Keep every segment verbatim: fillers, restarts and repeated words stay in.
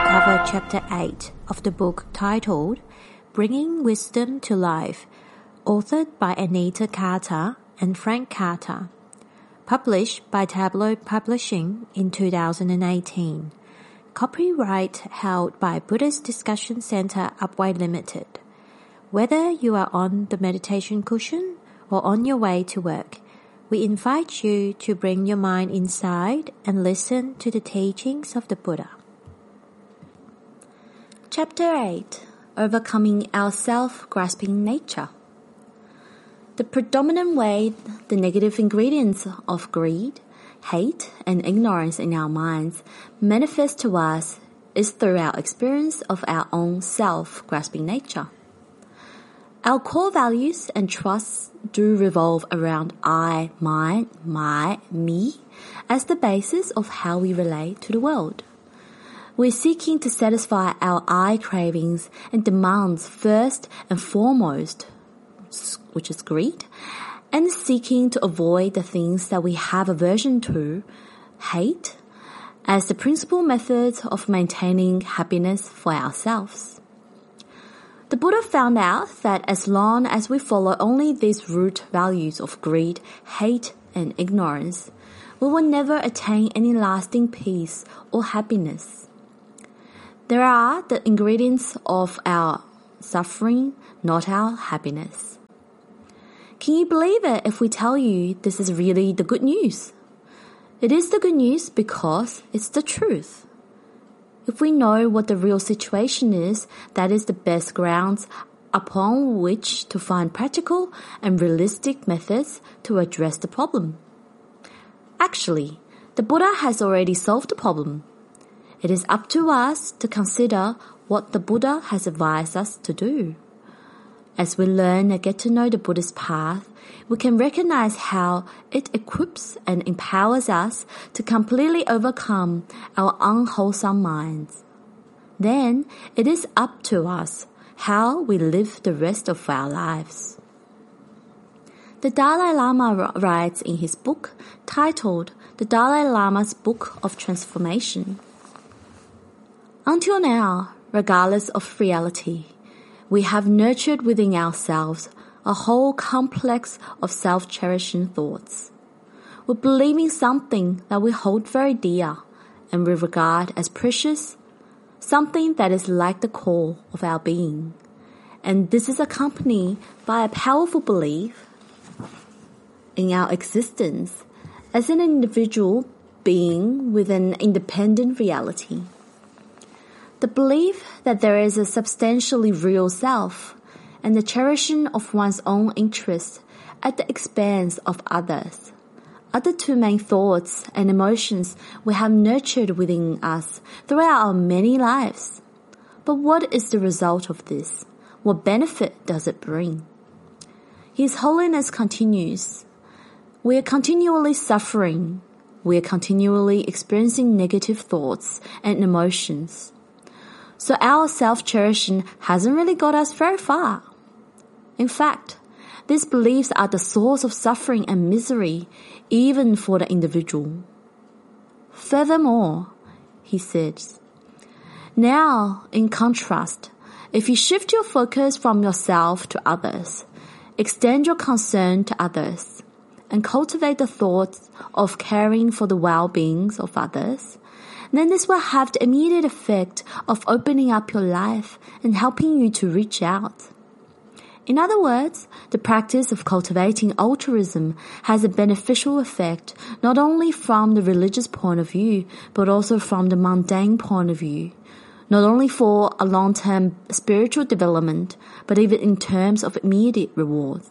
cover Chapter eight of the book titled Bringing Wisdom to Life, authored by Anita Carter and Frank Carter, published by Tabloid Publishing in two thousand eighteen. Copyright held by Buddhist Discussion Center Upway Limited. Whether you are on the meditation cushion or on your way to work, we invite you to bring your mind inside and listen to the teachings of the Buddha. Chapter eight. Overcoming our self-grasping nature. The predominant way the negative ingredients of greed, hate, and ignorance in our minds manifest to us is through our experience of our own self-grasping nature. Our core values and trusts do revolve around I, mine, my, me as the basis of how we relate to the world. We're seeking to satisfy our I cravings and demands first and foremost, which is greed, and seeking to avoid the things that we have aversion to, hate, as the principal method of maintaining happiness for ourselves. The Buddha found out that as long as we follow only these root values of greed, hate, and ignorance, we will never attain any lasting peace or happiness. There are the ingredients of our suffering, not our happiness. Can you believe it if we tell you this is really the good news? It is the good news because it's the truth. If we know what the real situation is, that is the best grounds upon which to find practical and realistic methods to address the problem. Actually, the Buddha has already solved the problem. It is up to us to consider what the Buddha has advised us to do. As we learn and get to know the Buddha's path, we can recognize how it equips and empowers us to completely overcome our unwholesome minds. Then it is up to us how we live the rest of our lives. The Dalai Lama writes in his book titled The Dalai Lama's Book of Transformation. Until now, regardless of reality, we have nurtured within ourselves a whole complex of self-cherishing thoughts. We believe in something that we hold very dear and we regard as precious, something that is like the core of our being. And this is accompanied by a powerful belief in our existence as an individual being with an independent reality. The belief that there is a substantially real self and the cherishing of one's own interests at the expense of others are the two main thoughts and emotions we have nurtured within us throughout our many lives. But what is the result of this? What benefit does it bring? His Holiness continues, we are continually suffering. We are continually experiencing negative thoughts and emotions. So our self-cherishing hasn't really got us very far. In fact, these beliefs are the source of suffering and misery even for the individual. Furthermore, he says, now, in contrast, if you shift your focus from yourself to others, extend your concern to others, and cultivate the thoughts of caring for the well-being of others, then this will have the immediate effect of opening up your life and helping you to reach out. In other words, the practice of cultivating altruism has a beneficial effect not only from the religious point of view, but also from the mundane point of view, not only for a long-term spiritual development, but even in terms of immediate rewards.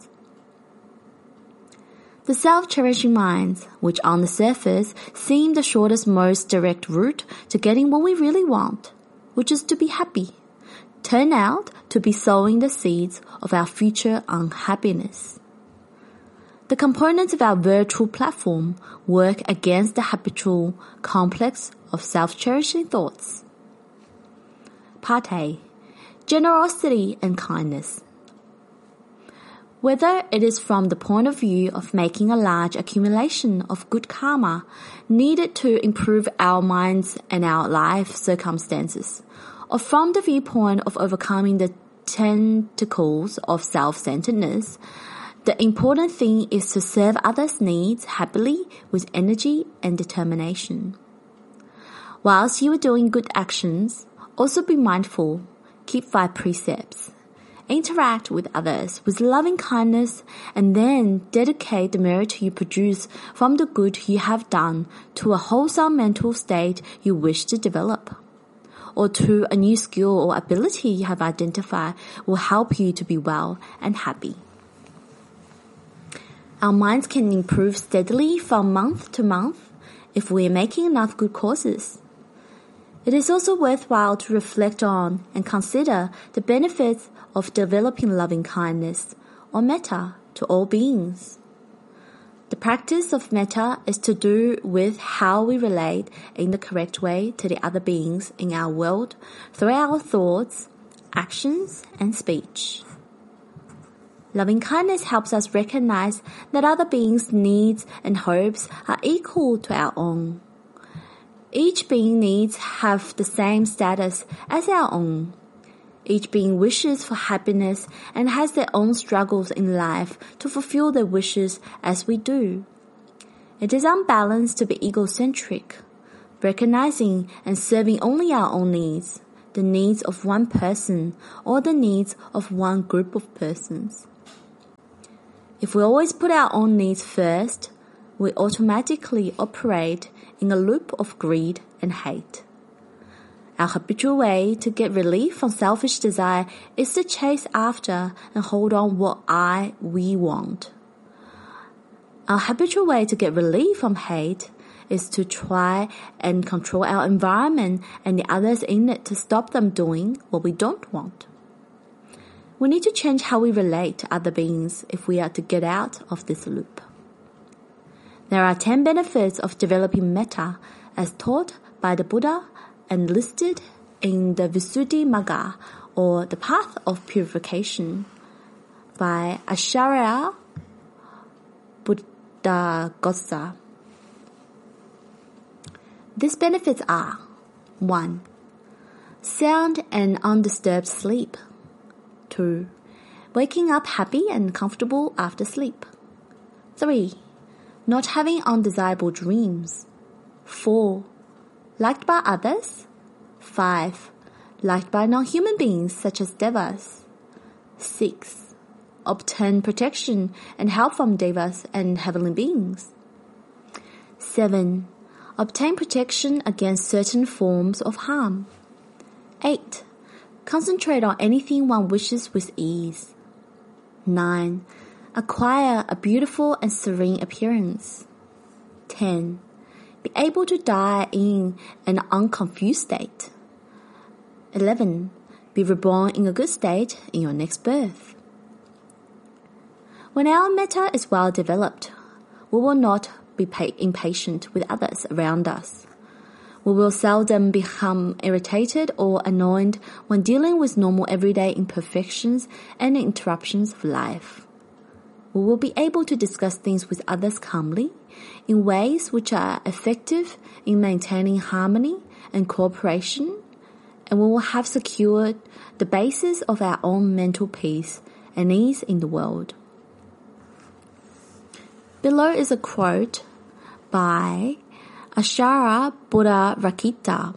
The self-cherishing minds, which on the surface seem the shortest, most direct route to getting what we really want, which is to be happy, turn out to be sowing the seeds of our future unhappiness. The components of our virtual platform work against the habitual complex of self-cherishing thoughts. Part A. Generosity and kindness. Whether it is from the point of view of making a large accumulation of good karma needed to improve our minds and our life circumstances, or from the viewpoint of overcoming the tentacles of self-centeredness, the important thing is to serve others' needs happily with energy and determination. Whilst you are doing good actions, also be mindful, keep five precepts. Interact with others with loving kindness, and then dedicate the merit you produce from the good you have done to a wholesome mental state you wish to develop, or to a new skill or ability you have identified will help you to be well and happy. Our minds can improve steadily from month to month if we are making enough good causes. It is also worthwhile to reflect on and consider the benefits of developing loving kindness, or metta, to all beings. The practice of metta is to do with how we relate in the correct way to the other beings in our world through our thoughts, actions, and speech. Loving kindness helps us recognize that other beings' needs and hopes are equal to our own. Each being's needs have the same status as our own. Each being wishes for happiness and has their own struggles in life to fulfill their wishes as we do. It is unbalanced to be egocentric, recognizing and serving only our own needs, the needs of one person or the needs of one group of persons. If we always put our own needs first, we automatically operate in a loop of greed and hate. Our habitual way to get relief from selfish desire is to chase after and hold on what I, we want. Our habitual way to get relief from hate is to try and control our environment and the others in it to stop them doing what we don't want. We need to change how we relate to other beings if we are to get out of this loop. There are ten benefits of developing metta as taught by the Buddha and listed in the Visuddhimagga, or the Path of Purification, by Acharya Buddhaghosa. These benefits are: one. Sound and undisturbed sleep. two. Waking up happy and comfortable after sleep. three. Not having undesirable dreams. four. Liked by others. five. Liked by non-human beings such as devas. six. Obtain protection and help from devas and heavenly beings. seven. Obtain protection against certain forms of harm. eight. Concentrate on anything one wishes with ease. nine. Acquire a beautiful and serene appearance. ten. Be able to die in an unconfused state. eleven. Be reborn in a good state in your next birth. When our metta is well developed, we will not be impatient with others around us. We will seldom become irritated or annoyed when dealing with normal everyday imperfections and interruptions of life. We will be able to discuss things with others calmly, in ways which are effective in maintaining harmony and cooperation, and we will have secured the basis of our own mental peace and ease in the world. Below is a quote by Acharya Buddharakkhita.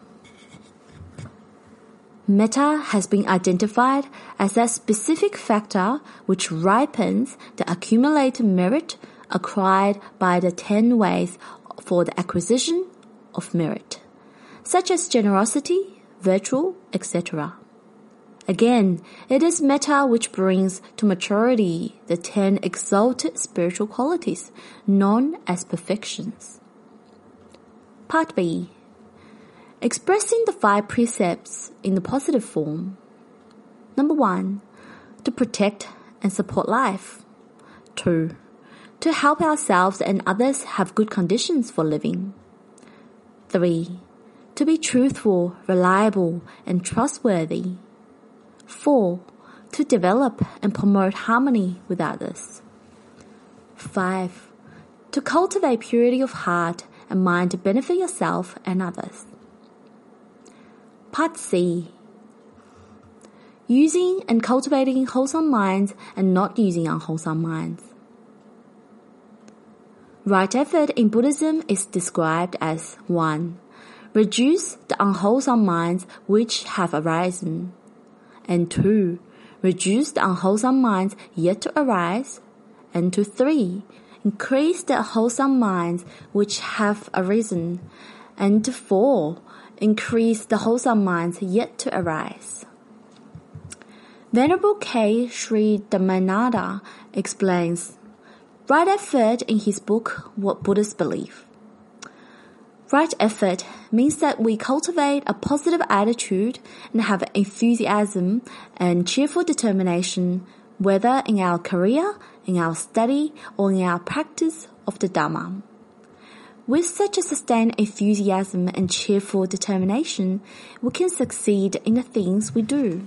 Metta has been identified as that specific factor which ripens the accumulated merit acquired by the ten ways for the acquisition of merit, such as generosity, virtue, et cetera. Again, it is metta which brings to maturity the ten exalted spiritual qualities known as perfections. Part B. Expressing the five precepts in the positive form. Number one, to protect and support life. Two, to help ourselves and others have good conditions for living. Three, to be truthful, reliable, and trustworthy. Four, To develop and promote harmony with others. five. To cultivate purity of heart and mind to benefit yourself and others. Part C. Using and cultivating wholesome minds and not using unwholesome minds. Right effort in Buddhism is described as one. Reduce the unwholesome minds which have arisen. And two. Reduce the unwholesome minds yet to arise. And to three. Increase the wholesome minds which have arisen. And to four. Increase the wholesome minds yet to arise. Venerable K. Sri Dhammananda explains right effort in his book What Buddhists Believe. Right effort means that we cultivate a positive attitude and have enthusiasm and cheerful determination, whether in our career, in our study, or in our practice of the Dhamma. With such a sustained enthusiasm and cheerful determination, we can succeed in the things we do.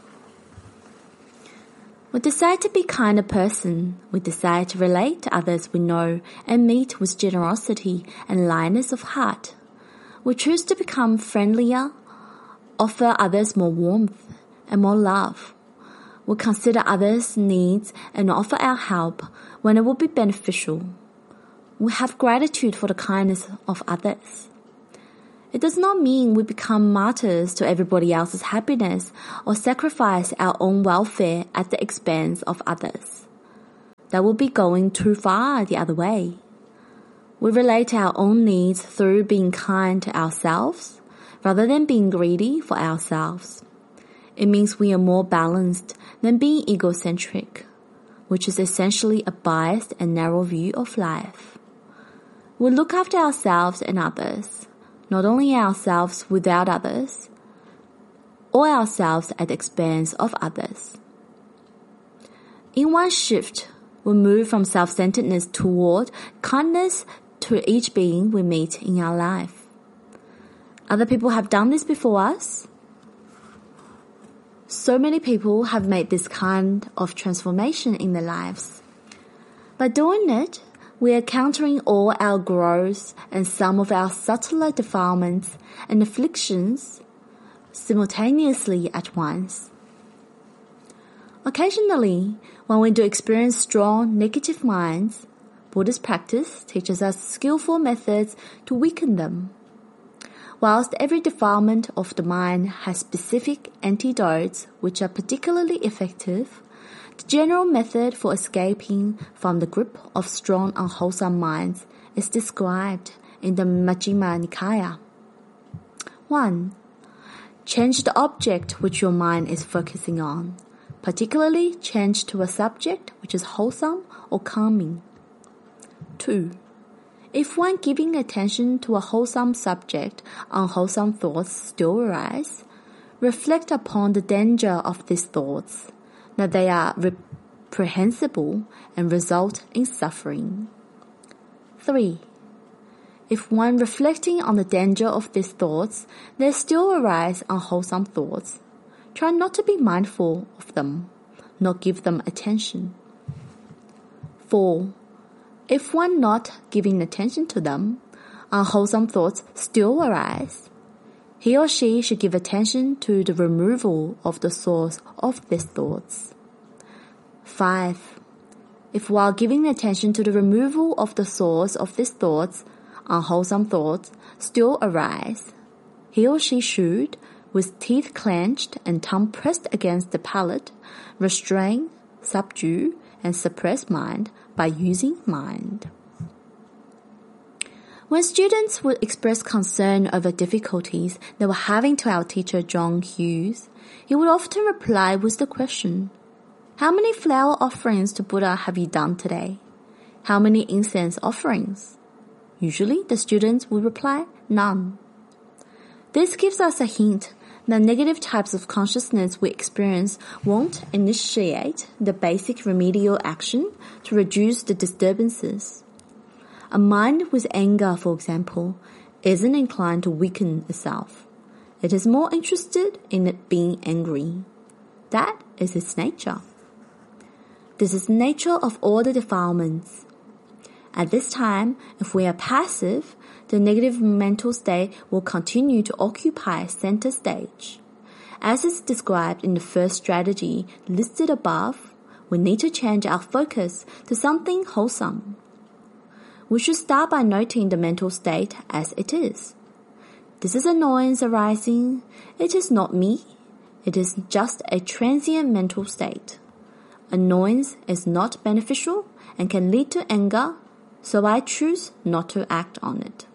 We decide to be a kinder person. We decide to relate to others we know and meet with generosity and lightness of heart. We choose to become friendlier, offer others more warmth and more love. We consider others' needs and offer our help when it will be beneficial. We have gratitude for the kindness of others. It does not mean we become martyrs to everybody else's happiness or sacrifice our own welfare at the expense of others. That would be going too far the other way. We relate to our own needs through being kind to ourselves rather than being greedy for ourselves. It means we are more balanced than being egocentric, which is essentially a biased and narrow view of life. We look after ourselves and others. Not only ourselves without others, or ourselves at the expense of others. In one shift, we move from self-centeredness toward kindness to each being we meet in our life. Other people have done this before us. So many people have made this kind of transformation in their lives. By doing it, we are countering all our growths and some of our subtler defilements and afflictions simultaneously at once. Occasionally, when we do experience strong negative minds, Buddhist practice teaches us skillful methods to weaken them. Whilst every defilement of the mind has specific antidotes which are particularly effective, the general method for escaping from the grip of strong unwholesome minds is described in the Majjhima Nikaya. one. Change the object which your mind is focusing on, particularly change to a subject which is wholesome or calming. two. If when giving attention to a wholesome subject, unwholesome thoughts still arise, reflect upon the danger of these thoughts, that they are reprehensible and result in suffering. three. If when reflecting on the danger of these thoughts, there still arise unwholesome thoughts, try not to be mindful of them, nor give them attention. four. If when not giving attention to them, unwholesome thoughts still arise, he or she should give attention to the removal of the source of these thoughts. five. If while giving attention to the removal of the source of these thoughts, unwholesome thoughts still arise, he or she should, with teeth clenched and tongue pressed against the palate, restrain, subdue, and suppress mind by using mind. When students would express concern over difficulties they were having to our teacher John Hughes, he would often reply with the question, "How many flower offerings to Buddha have you done today? How many incense offerings?" Usually the students would reply, "None." This gives us a hint that negative types of consciousness we experience won't initiate the basic remedial action to reduce the disturbances. A mind with anger, for example, isn't inclined to weaken itself. It is more interested in it being angry. that is its nature. This is the nature of all the defilements. At this time, if we are passive, the negative mental state will continue to occupy center stage. As is described in the first strategy listed above, we need to change our focus to something wholesome. We should start by noting the mental state as it is. This is annoyance arising. It is not me. It is just a transient mental state. Annoyance is not beneficial and can lead to anger, so I choose not to act on it.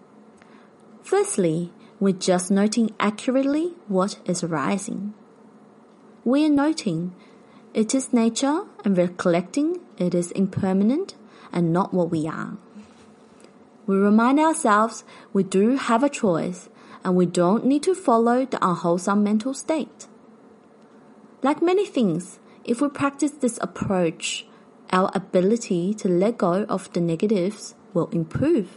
Firstly, we're just noting accurately what is arising. We are noting it is nature and recollecting it is impermanent and not what we are. We remind ourselves we do have a choice and we don't need to follow the unwholesome mental state. Like many things, if we practice this approach, our ability to let go of the negatives will improve.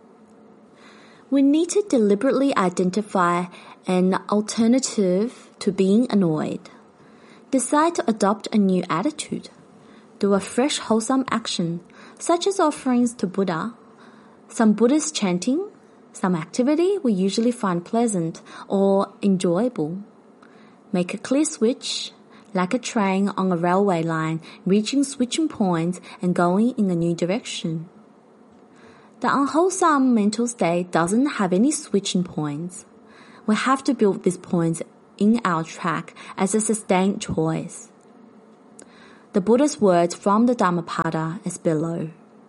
We need to deliberately identify an alternative to being annoyed. Decide to adopt a new attitude. Do a fresh wholesome action, such as offerings to Buddha, some Buddhist chanting, some activity we usually find pleasant or enjoyable. Make a clear switch, like a train on a railway line reaching switching points and going in a new direction. The unwholesome mental state doesn't have any switching points. We have to build these points in our track as a sustained choice. The Buddha's words from the Dhammapada is below.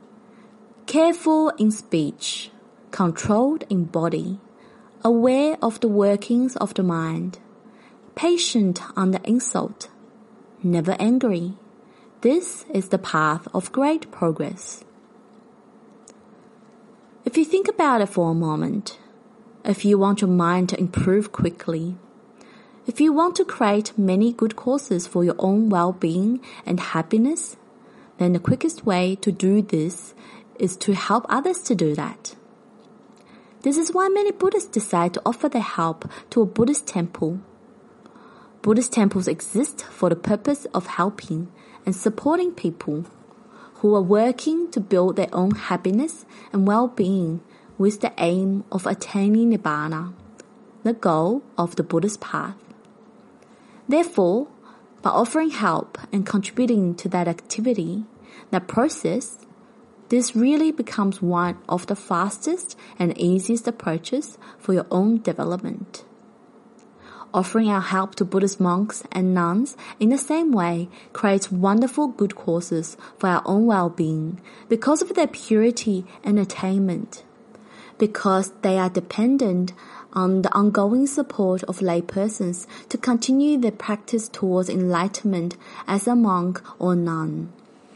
Careful in speech, controlled in body, aware of the workings of the mind, patient under insult, never angry. This is the path of great progress. If you think about it for a moment, if you want your mind to improve quickly, if you want to create many good courses for your own well-being and happiness, then the quickest way to do this is to help others to do that. This is why many Buddhists decide to offer their help to a Buddhist temple. Buddhist temples exist for the purpose of helping and supporting people who are working to build their own happiness and well-being with the aim of attaining Nibbana, the goal of the Buddhist path. Therefore, by offering help and contributing to that activity, that process, this really becomes one of the fastest and easiest approaches for your own development. Offering our help to Buddhist monks and nuns in the same way creates wonderful good courses for our own well-being because of their purity and attainment, because they are dependent on the ongoing support of laypersons to continue their practice towards enlightenment as a monk or nun.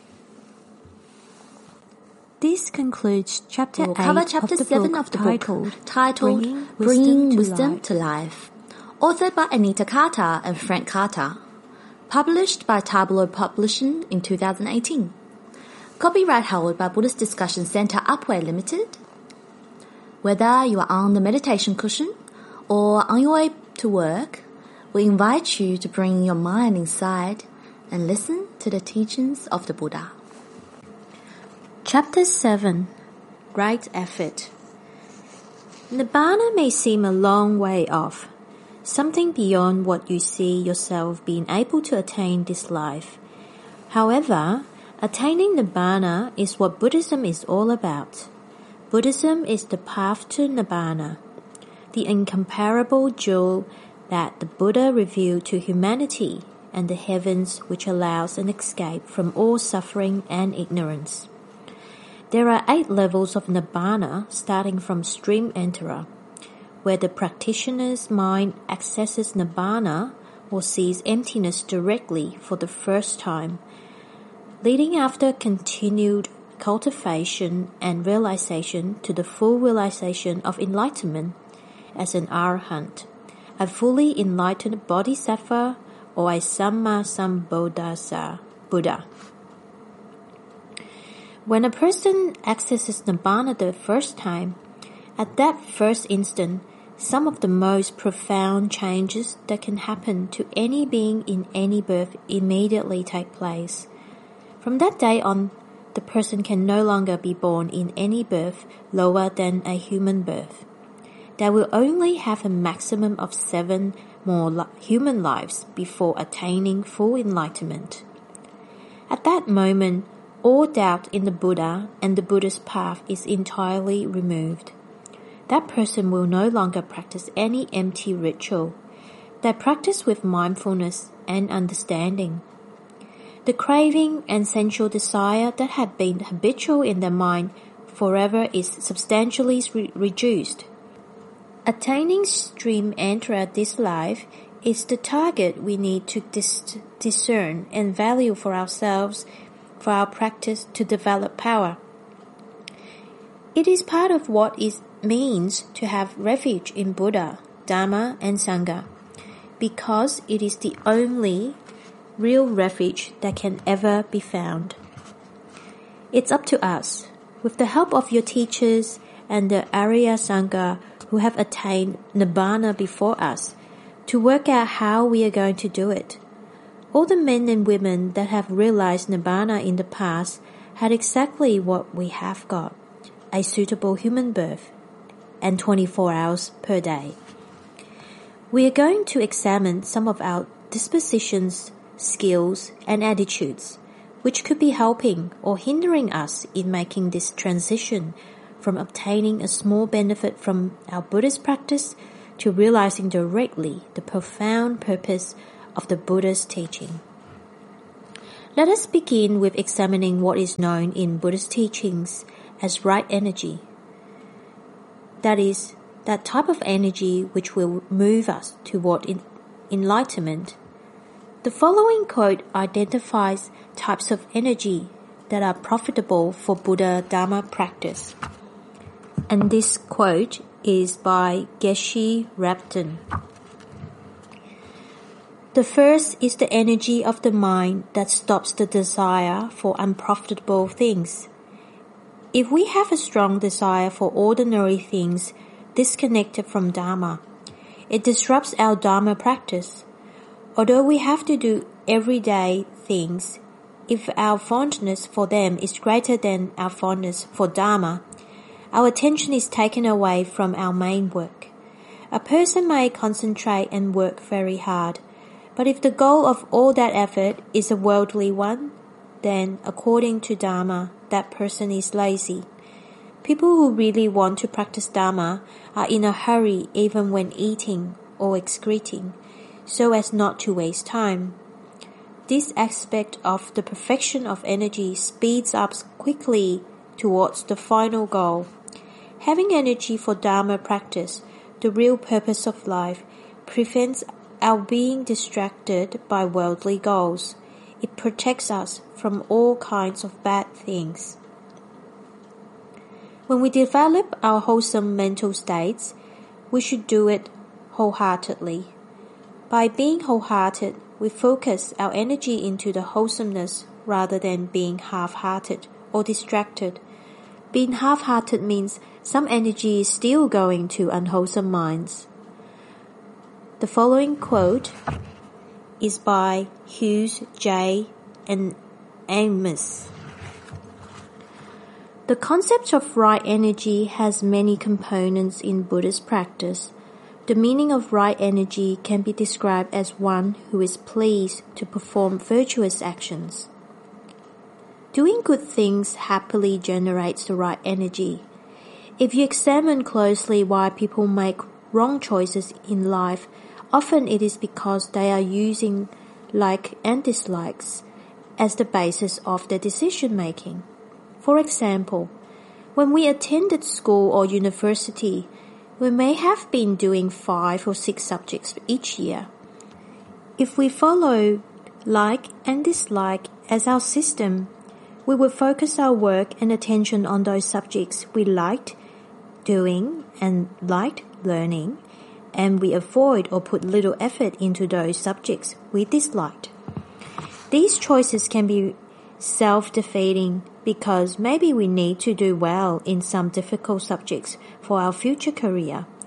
This concludes chapter we'll eight cover chapter of the seven book of the titled, book titled Bringing Wisdom, Bringing to, Wisdom Life. to Life, authored by Anita Carter and Frank Carter, published by Tableau Publishing in two thousand eighteen. Copyright held by Buddhist Discussion Center Upway Limited. Whether you are on the meditation cushion or on your way to work, we invite you to bring your mind inside and listen to the teachings of the Buddha. Chapter seven. Right Effort. Nibbana may seem a long way off, something beyond what you see yourself being able to attain this life. However, attaining Nibbana is what Buddhism is all about. Buddhism is the path to Nibbana, the incomparable jewel that the Buddha revealed to humanity and the heavens, which allows an escape from all suffering and ignorance. There are eight levels of Nibbana starting from Stream Enterer, where the practitioner's mind accesses Nibbana or sees emptiness directly for the first time, leading after continued cultivation and realization to the full realization of enlightenment as an arahant, a fully enlightened bodhisattva or a Sammasambuddhasa Buddha. When a person accesses Nibbana the first time, at that first instant, some of the most profound changes that can happen to any being in any birth immediately take place. From that day on, the person can no longer be born in any birth lower than a human birth. They will only have a maximum of seven more li- human lives before attaining full enlightenment. At that moment, all doubt in the Buddha and the Buddha's path is entirely removed. That person will no longer practice any empty ritual. They practice with mindfulness and understanding. The craving and sensual desire that had been habitual in their mind forever is substantially re- reduced. Attaining stream entry this life is the target we need to dis- discern and value for ourselves, for our practice to develop power. It is part of what it means to have refuge in Buddha, Dharma, and Sangha, because it is the only real refuge that can ever be found. It's up to us, with the help of your teachers and the Arya Sangha who have attained Nibbana before us, to work out how we are going to do it. All the men and women that have realized Nibbana in the past had exactly what we have got, a suitable human birth, and twenty-four hours per day. We are going to examine some of our dispositions, skills, and attitudes, which could be helping or hindering us in making this transition from obtaining a small benefit from our Buddhist practice to realizing directly the profound purpose of the Buddha's teaching. Let us begin with examining what is known in Buddhist teachings as right energy. That is, that type of energy which will move us toward enlightenment. The following quote identifies types of energy that are profitable for Buddha Dharma practice. And this quote is by Geshe Rabten. The first is the energy of the mind that stops the desire for unprofitable things. If we have a strong desire for ordinary things disconnected from Dharma, it disrupts our Dharma practice. Although we have to do everyday things, if our fondness for them is greater than our fondness for Dharma, our attention is taken away from our main work. A person may concentrate and work very hard, but if the goal of all that effort is a worldly one, then, according to Dharma, that person is lazy. People who really want to practice Dharma are in a hurry even when eating or excreting, so as not to waste time. This aspect of the perfection of energy speeds up quickly towards the final goal. Having energy for Dharma practice, the real purpose of life, prevents our being distracted by worldly goals. It protects us from all kinds of bad things. When we develop our wholesome mental states, we should do it wholeheartedly. By being wholehearted, we focus our energy into the wholesomeness rather than being half-hearted or distracted. Being half-hearted means some energy is still going to unwholesome minds. The following quote is by Hughes J. and Amos. The concept of right energy has many components in Buddhist practice. The meaning of right energy can be described as one who is pleased to perform virtuous actions. Doing good things happily generates the right energy. If you examine closely why people make wrong choices in life, often it is because they are using like and dislikes as the basis of their decision-making. For example, when we attended school or university, we may have been doing five or six subjects each year. If we follow like and dislike as our system, we will focus our work and attention on those subjects we liked doing and liked learning, and we avoid or put little effort into those subjects we disliked. These choices can be self-defeating because maybe we need to do well in some difficult subjects for our future career,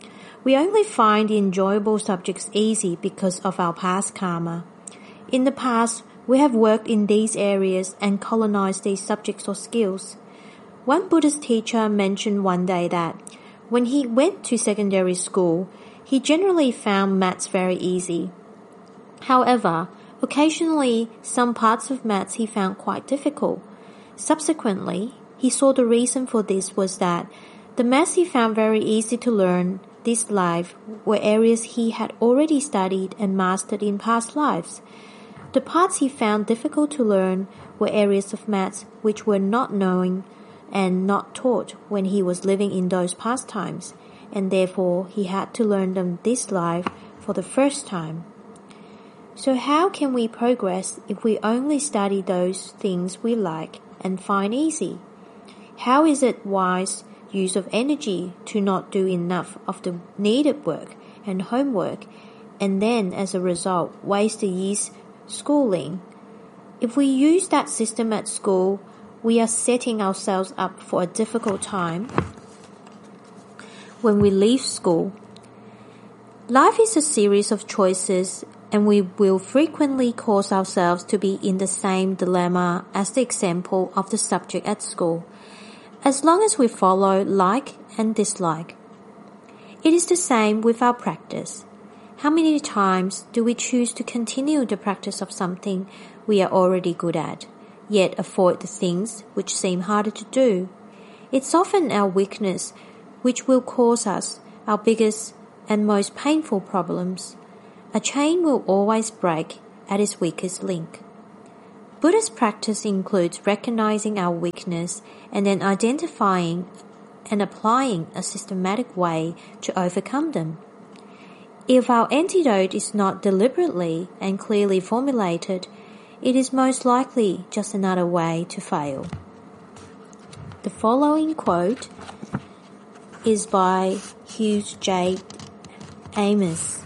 We only find the enjoyable subjects easy because of our past karma. In the past, we have worked in these areas and colonized these subjects or skills. One Buddhist teacher mentioned one day that when he went to secondary school, he generally found maths very easy. However, occasionally some parts of maths he found quite difficult. Subsequently, he saw the reason for this was that the maths he found very easy to learn this life were areas he had already studied and mastered in past lives. The parts he found difficult to learn were areas of maths which were not known and not taught when he was living in those past times, and therefore he had to learn them this life for the first time. So how can we progress if we only study those things we like and find easy? How is it wise use of energy to not do enough of the needed work and homework, and then as a result waste a year's schooling? If we use that system at school, we are setting ourselves up for a difficult time when we leave school. Life is a series of choices, and we will frequently cause ourselves to be in the same dilemma as the example of the subject at school, as long as we follow like and dislike. It is the same with our practice. How many times do we choose to continue the practice of something we are already good at, yet avoid the things which seem harder to do? It's often our weakness which will cause us our biggest and most painful problems. A chain will always break at its weakest link. Buddhist practice includes recognizing our weakness and then identifying and applying a systematic way to overcome them. If our antidote is not deliberately and clearly formulated, it is most likely just another way to fail. The following quote is by Hugh J. Amos.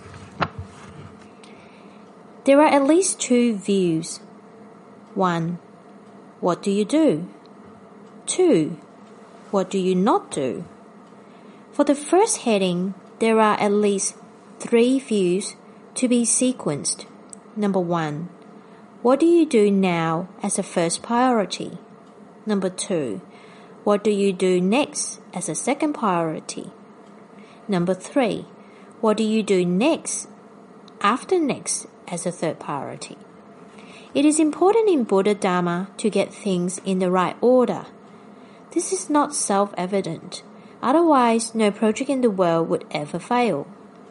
There are at least two views. One, what do you do? Two, what do you not do? For the first heading, there are at least three views to be sequenced. Number one, what do you do now as a first priority? Number two, what do you do next as a second priority? Number three, what do you do next after next as a third priority? It is important in Buddha Dharma to get things in the right order. This is not self-evident. Otherwise, no project in the world would ever fail.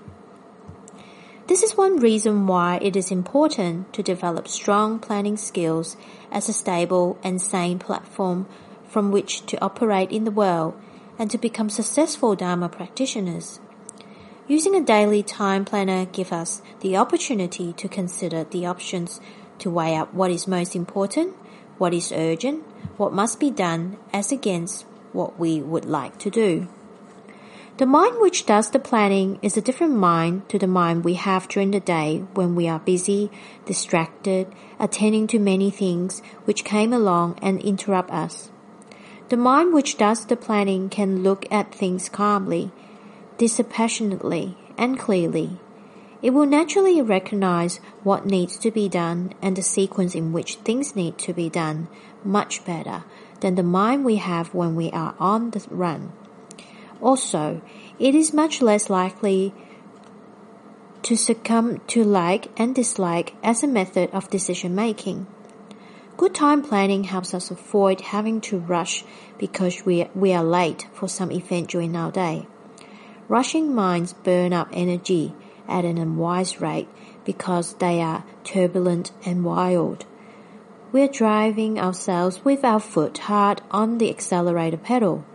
This is one reason why it is important to develop strong planning skills as a stable and sane platform from which to operate in the world and to become successful Dharma practitioners. Using a daily time planner gives us the opportunity to consider the options to weigh up what is most important, what is urgent, what must be done as against what we would like to do. The mind which does the planning is a different mind to the mind we have during the day when we are busy, distracted, attending to many things which came along and interrupt us. The mind which does the planning can look at things calmly, dispassionately, and clearly. It will naturally recognize what needs to be done and the sequence in which things need to be done much better than the mind we have when we are on the run. Also, it is much less likely to succumb to like and dislike as a method of decision-making. Good time planning helps us avoid having to rush because we, we are late for some event during our day. Rushing minds burn up energy at an unwise rate because they are turbulent and wild. We are driving ourselves with our foot hard on the accelerator pedal.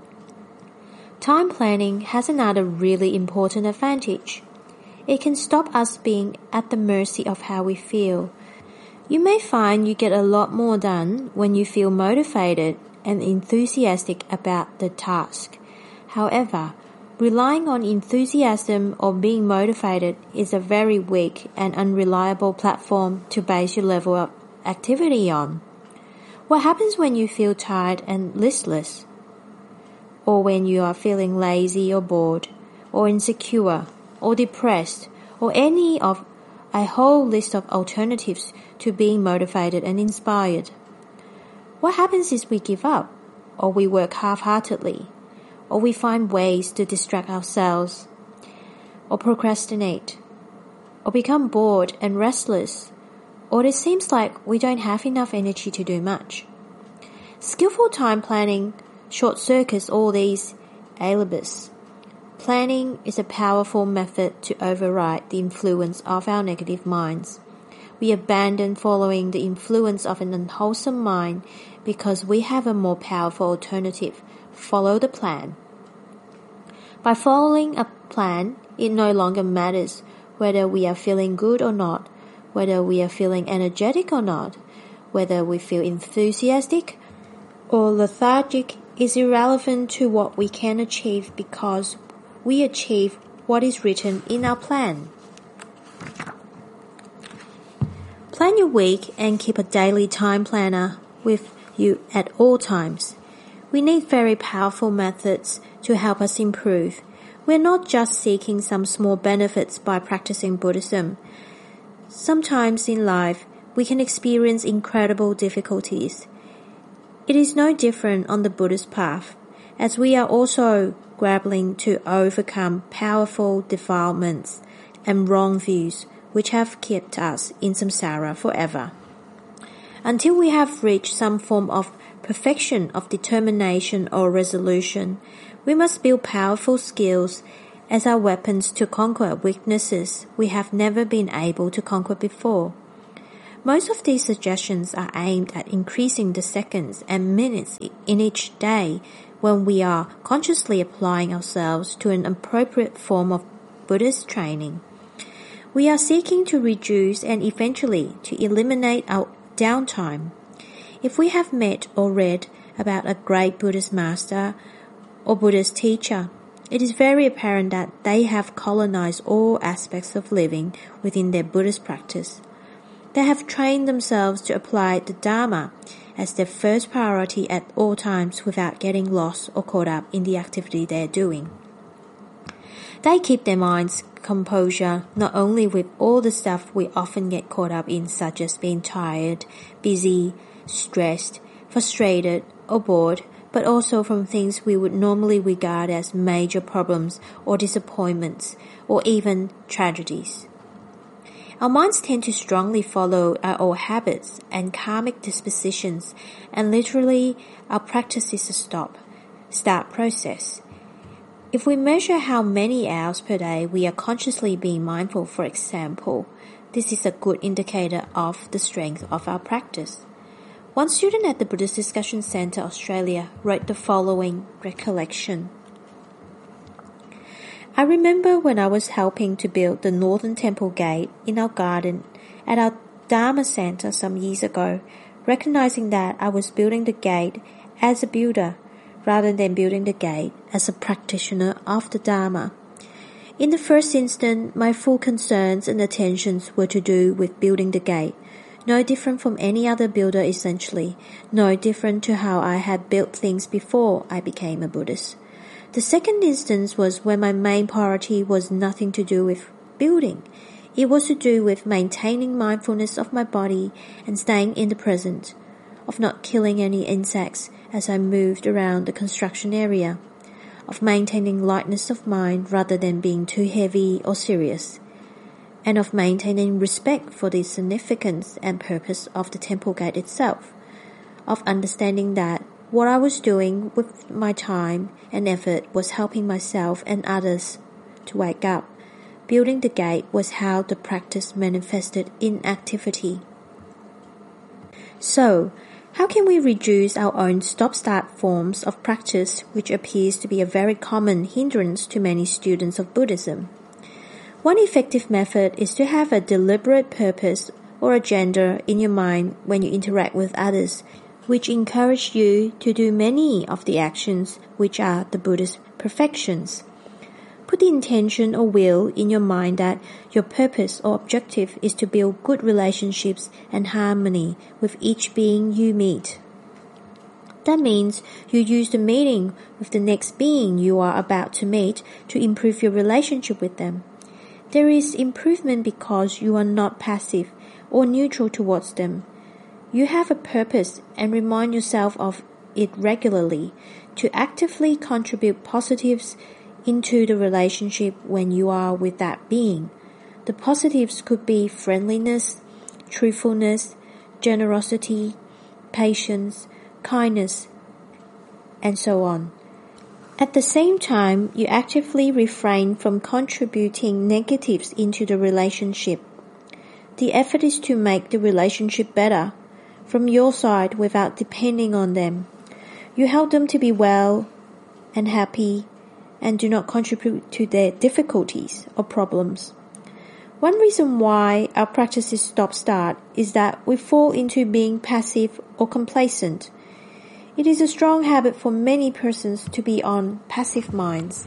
Time planning has another really important advantage. It can stop us being at the mercy of how we feel. You may find you get a lot more done when you feel motivated and enthusiastic about the task. However, relying on enthusiasm or being motivated is a very weak and unreliable platform to base your level of activity on. What happens when you feel tired and listless? Or when you are feeling lazy or bored? or insecure, or depressed, or any of a whole list of alternatives to being motivated and inspired. What happens is we give up, or we work half-heartedly, or we find ways to distract ourselves, or procrastinate, or become bored and restless, or it seems like we don't have enough energy to do much. Skillful time planning short-circuits all these alibis. Planning is a powerful method to override the influence of our negative minds. We abandon following the influence of an unwholesome mind because we have a more powerful alternative. Follow the plan. By following a plan, it no longer matters whether we are feeling good or not, whether we are feeling energetic or not, whether we feel enthusiastic or lethargic is irrelevant to what we can achieve because we achieve what is written in our plan. Plan your week and keep a daily time planner with you at all times. We need very powerful methods to help us improve. We're not just seeking some small benefits by practicing Buddhism. Sometimes in life, we can experience incredible difficulties. It is no different on the Buddhist path, as we are also grappling to overcome powerful defilements and wrong views which have kept us in samsara forever. Until we have reached some form of perfection of determination or resolution, we must build powerful skills as our weapons to conquer weaknesses we have never been able to conquer before. Most of these suggestions are aimed at increasing the seconds and minutes in each day when we are consciously applying ourselves to an appropriate form of Buddhist training. We are seeking to reduce and eventually to eliminate our downtime. If we have met or read about a great Buddhist master or Buddhist teacher, it is very apparent that they have colonized all aspects of living within their Buddhist practice. They have trained themselves to apply the Dharma as their first priority at all times without getting lost or caught up in the activity they are doing. They keep their minds composure not only with all the stuff we often get caught up in, such as being tired, busy, stressed, frustrated, or bored, but also from things we would normally regard as major problems or disappointments, or even tragedies. Our minds tend to strongly follow our old habits and karmic dispositions, and literally our practice is a stop, start process. If we measure how many hours per day we are consciously being mindful, for example, this is a good indicator of the strength of our practice. One student at the Buddhist Discussion Centre Australia wrote the following recollection. I remember when I was helping to build the Northern Temple Gate in our garden at our Dharma Centre some years ago, recognizing that I was building the gate as a builder rather than building the gate as a practitioner of the Dharma. In the first instance, my full concerns and attentions were to do with building the gate, no different from any other builder essentially, no different to how I had built things before I became a Buddhist. The second instance was when my main priority was nothing to do with building. It was to do with maintaining mindfulness of my body and staying in the present, of not killing any insects as I moved around the construction area, of maintaining lightness of mind rather than being too heavy or serious, and of maintaining respect for the significance and purpose of the temple gate itself, of understanding that what I was doing with my time and effort was helping myself and others to wake up. Building the gate was how the practice manifested in activity. So, how can we reduce our own stop-start forms of practice, which appears to be a very common hindrance to many students of Buddhism? One effective method is to have a deliberate purpose or agenda in your mind when you interact with others, which encourage you to do many of the actions which are the Buddhist perfections. Put the intention or will in your mind that your purpose or objective is to build good relationships and harmony with each being you meet. That means you use the meeting with the next being you are about to meet to improve your relationship with them. There is improvement because you are not passive or neutral towards them. You have a purpose and remind yourself of it regularly to actively contribute positives into the relationship when you are with that being. The positives could be friendliness, truthfulness, generosity, patience, kindness, and so on. At the same time, you actively refrain from contributing negatives into the relationship. The effort is to make the relationship better from your side without depending on them. You help them to be well and happy and do not contribute to their difficulties or problems. One reason why our practices stop-start is that we fall into being passive or complacent. It is a strong habit for many persons to be on passive minds.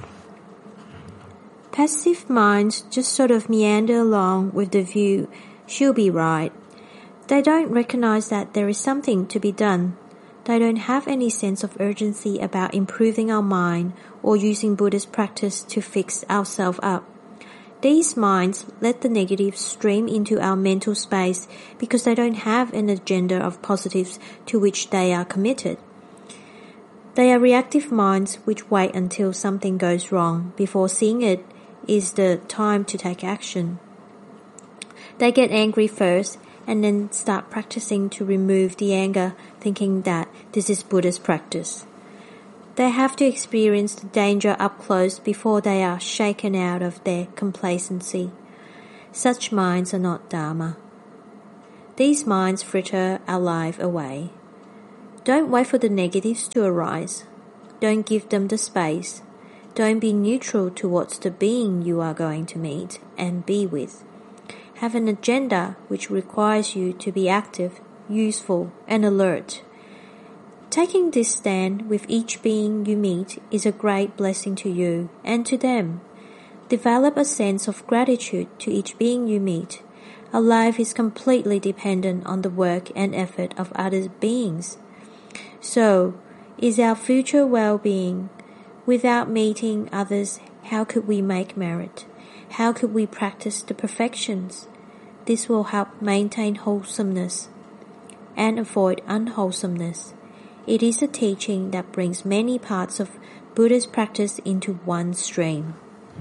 Passive minds just sort of meander along with the view, she'll be right. They don't recognize that there is something to be done. They don't have any sense of urgency about improving our mind or using Buddhist practice to fix ourselves up. These minds let the negatives stream into our mental space because they don't have an agenda of positives to which they are committed. They are reactive minds which wait until something goes wrong before seeing it is the time to take action. They get angry first and then start practicing to remove the anger, thinking that this is Buddhist practice. They have to experience the danger up close before they are shaken out of their complacency. Such minds are not Dharma. These minds fritter our life away. Don't wait for the negatives to arise. Don't give them the space. Don't be neutral towards the being you are going to meet and be with. Have an agenda which requires you to be active, useful, and alert. Taking this stand with each being you meet is a great blessing to you and to them. Develop a sense of gratitude to each being you meet. Our life is completely dependent on the work and effort of other beings. So, is our future well-being? Without meeting others, how could we make merit? How could we practice the perfections? This will help maintain wholesomeness and avoid unwholesomeness. It is a teaching that brings many parts of Buddhist practice into one stream.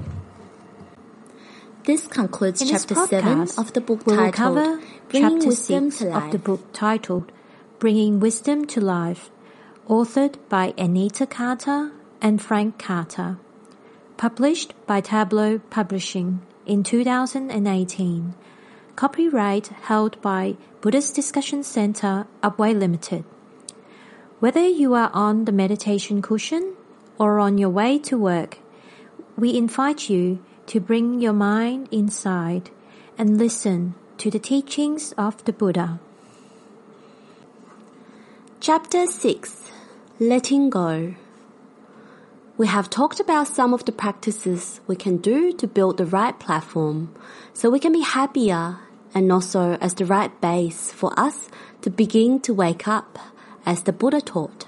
This concludes In chapter this seven podcast, of the book we'll titled cover Bringing chapter Wisdom six to Life. of the book titled Bringing Wisdom to Life, authored by Anita Carter and Frank Carter, published by Tableau Publishing in two thousand eighteen. Copyright held by Buddhist Discussion Center, Upway Limited. Whether you are on the meditation cushion or on your way to work, we invite you to bring your mind inside and listen to the teachings of the Buddha. Chapter six. Letting Go. We have talked about some of the practices we can do to build the right platform so we can be happier and also as the right base for us to begin to wake up as the Buddha taught.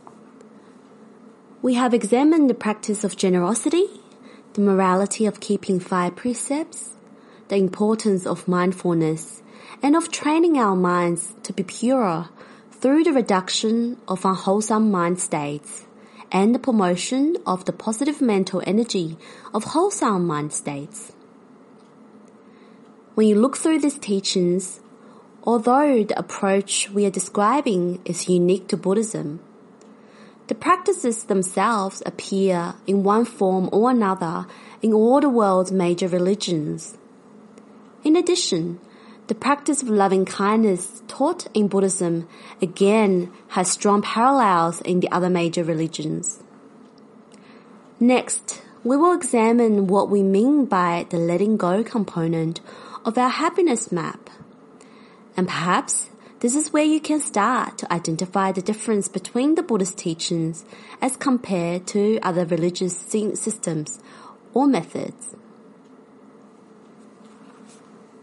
We have examined the practice of generosity, the morality of keeping five precepts, the importance of mindfulness, and of training our minds to be purer through the reduction of unwholesome mind states and the promotion of the positive mental energy of wholesome mind states. When you look through these teachings, although the approach we are describing is unique to Buddhism, the practices themselves appear in one form or another in all the world's major religions. In addition, the practice of loving kindness taught in Buddhism again has strong parallels in the other major religions. Next, we will examine what we mean by the letting go component of our happiness map. And perhaps this is where you can start to identify the difference between the Buddhist teachings as compared to other religious systems or methods.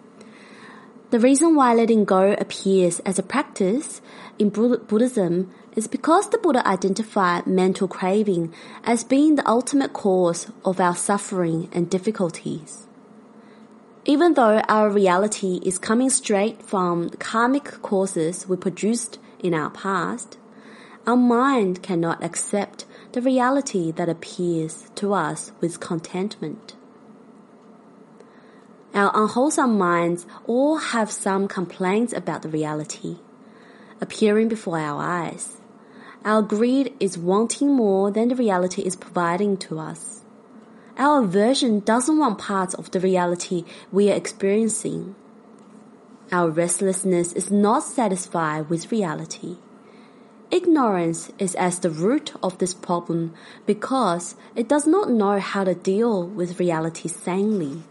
The reason why letting go appears as a practice in Buddhism is because the Buddha identified mental craving as being the ultimate cause of our suffering and difficulties. Even though our reality is coming straight from the karmic causes we produced in our past, our mind cannot accept the reality that appears to us with contentment. Our unwholesome minds all have some complaints about the reality appearing before our eyes. Our greed is wanting more than the reality is providing to us. Our aversion doesn't want parts of the reality we are experiencing. Our restlessness is not satisfied with reality. Ignorance is as the root of this problem because it does not know how to deal with reality sanely.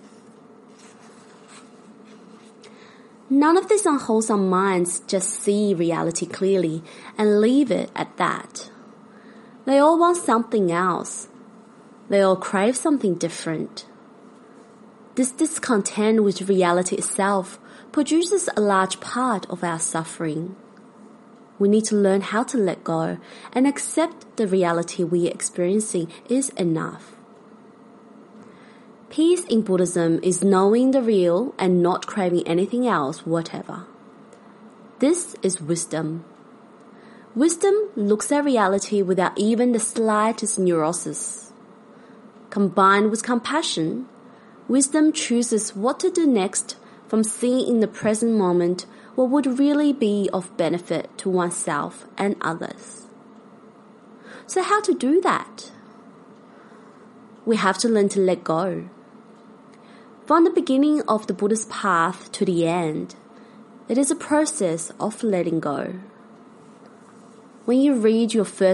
None of these unwholesome minds just see reality clearly and leave it at that. They all want something else. They all crave something different. This discontent with reality itself produces a large part of our suffering. We need to learn how to let go and accept the reality we are experiencing is enough. Peace in Buddhism is knowing the real and not craving anything else whatever. This is wisdom. Wisdom looks at reality without even the slightest neurosis. Combined with compassion, wisdom chooses what to do next from seeing in the present moment what would really be of benefit to oneself and others. So how to do that? We have to learn to let go. From the beginning of the Buddha's path to the end, it is a process of letting go. When you read your first